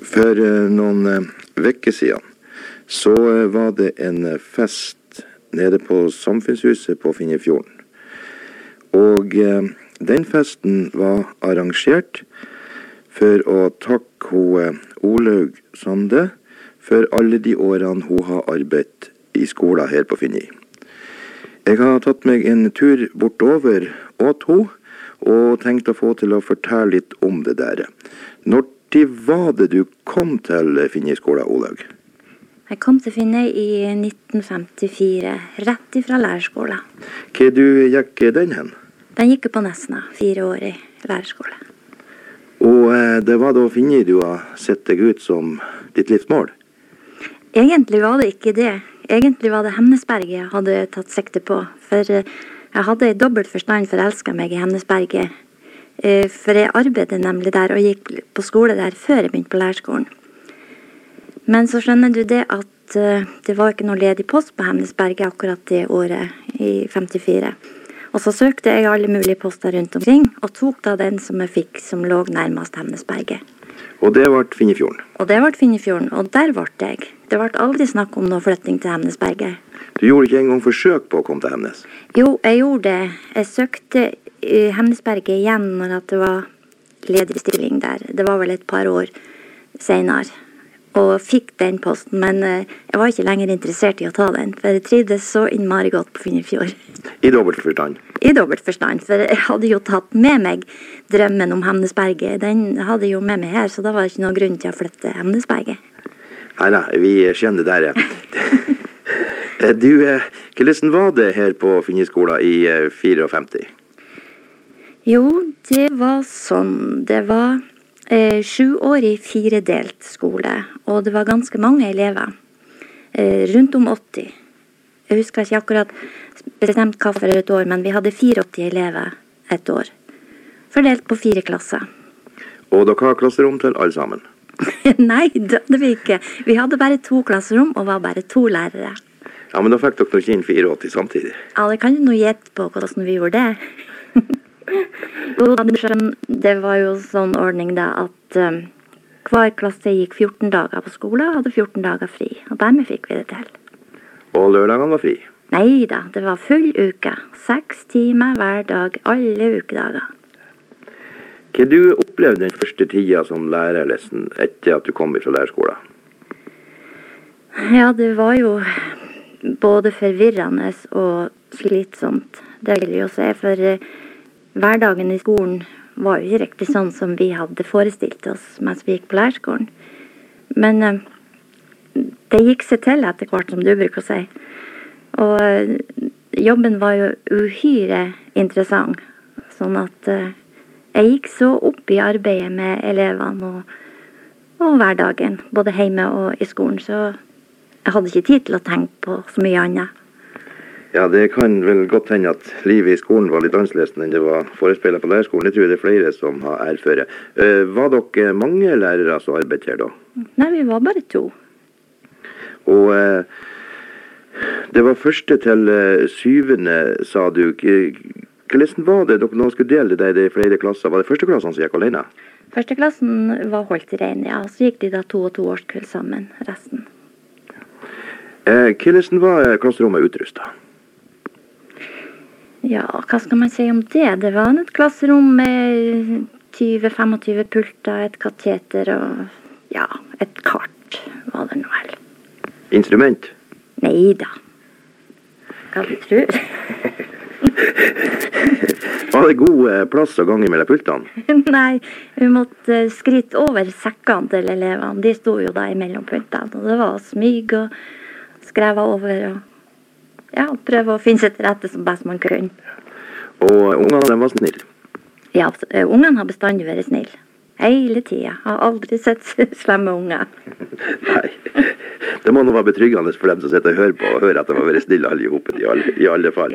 For noen vekker siden så var det en fest nede på Samfunnshuset på Finnefjorden. Og den festen var arrangert for å takke Olaug Sande for alle de årene hun har arbeidet i skolen her på Finni. Jeg har tatt meg en tur bortover åt henne, og tenkte å få til å fortelle litt om det der. Når var det du kom til Finni-skolen, Olaug? Jeg kom til Finni i 1954, rett ifra lærerskolen. Hva du gikk den hen? Den gikk på Nesna, 4 år i lærerskole. Og det var da Finni du har sett deg ut som ditt livsmål? Egentlig var det ikke det. Egentlig var det Hemnesberget jeg hadde tatt sikte på. For jeg hadde i dobbelt forstand forelsket meg i Hemnesberget. For jeg arbeidet nemlig der og gikk på skole der før jeg begynte på lærerskolen. Men så skjønner du det at det var ikke noe ledig post på Hemnesberget akkurat det året i 54. Og så søkte jeg alle mulige poster rundt omkring og tok da den som jeg fikk som lå nærmest Hemnesberget. Og det ble Finnefjorden? Og det ble Finnefjorden, og der ble jeg. Det ble aldri snakk om noe flytting til Hemnesberget. Du gjorde ikke engang forsøk på å komme til Hemnes? Jo, jeg gjorde det. Jeg søkte i Hemnesberget igjen når det var ledig stilling der. Det var vel et par år senere. Og fikk den posten, men jeg var ikke lenger interessert i å ta den. For jeg trivdes så innmari godt på Finnefjord. I dobbelt forstand? I dobbelt forstand, for jeg hadde jo tatt med meg drømmen om Hemnesberget. Den hadde jeg jo med meg her, så da var det ikke noen grunn til å flytte Hemnesberget. Nei, vi skjønner det der. Du, hvordan var det her på Finni-skolen i 54? Jo, det var sånn. Det var 7 år i 4-delt skole, og det var ganske mange elever. Rundt om 80. Jeg husker ikke akkurat bestemt hva for et år, men vi hadde 84 elever et år. Fordelt på 4 klasser. Og dere har klasserom til alle sammen? Nei, det hadde vi ikke. Vi hadde bare 2 klasserom, og var bare 2 lærere. Ja, men da fikk dere ikke inn 84 samtidig? Ja, det kan du nå gjette på hvordan vi gjorde det. Det var jo sånn ordning da at hver klasse gikk 14 dager på skole og hadde 14 dager fri. Og dermed fikk vi det til. Og lørdagene var fri? Neida, det var full uke. 6 timer hver dag, alle ukedager. Hva du opplevde den første tida som lærerlesen etter at du kom fra lærerskolen? Ja, det var jo både forvirrende og slitsomt. Det vil jeg jo si, for hverdagen i skolen var jo ikke riktig sånn som vi hadde forestilt oss mens vi gikk på lærerskolen. Men det gikk seg til etter hvert, som du bruker å si. Og jobben var jo uhyre interessant, sånn at jeg gikk så opp i arbeidet med elevene og hverdagen, både hjemme og i skolen, så jeg hadde ikke tid til å tenke på så mye annet. Ja, det kan vel godt hende at livet i skolen var litt annerledes enn det var forespeilet på lærerskolen. Det tror jeg det er flere som har erfart. Var dere mange lærere som arbeidet her da? Nei, vi var bare 2. Og det var 1. til 7. sa du. Hvordan var det dere nå skulle dele det i flere klasser? Var det 1. klassen som gikk alene? 1. klassen var holdt i rein, ja. Så gikk de da 2 og 2 årskull sammen, resten. Hvordan var klasserommet utrustet? Ja, hva skal man si om det? Det var et klasserom med 20-25 pulter, et kateter og ja, et kart var det nå vel. Instrument? Neida. Hva du tror? Var det god plass og gang mellom pultene? Nei, vi måtte skritte over sekkene til elevene. De stod jo da mellom pultene, og det var smyg og skreve over og ja, prøve å finne seg til rette som best man kunne. Og ungene var snille? Ja, ungene har bestandig vært snille. Hele tiden. Jeg har aldri sett slemme unger. Nei, det må nå være betryggende for dem som sitter og hører på, og hører at de har vært snille alle i alle fall.